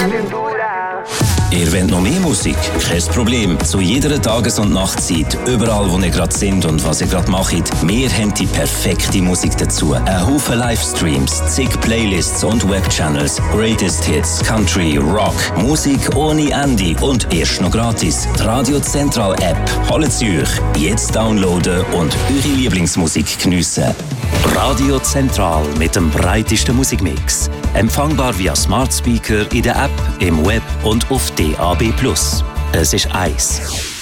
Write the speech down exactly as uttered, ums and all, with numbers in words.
Ihr wollt noch mehr Musik? Kein Problem. Zu jeder Tages- und Nachtzeit, überall wo ihr gerade sind und was ihr gerade macht, wir haben die perfekte Musik dazu. Ein Haufen Livestreams, zig Playlists und Webchannels, Greatest Hits, Country, Rock, Musik ohne Ende und erst noch gratis. Die Radio Central App. Holt sie euch. Jetzt downloaden und eure Lieblingsmusik geniessen. Radio Central mit dem breitesten Musikmix. Empfangbar via Smart Speaker in der App, im Web und auf D A B plus. Es ist eins.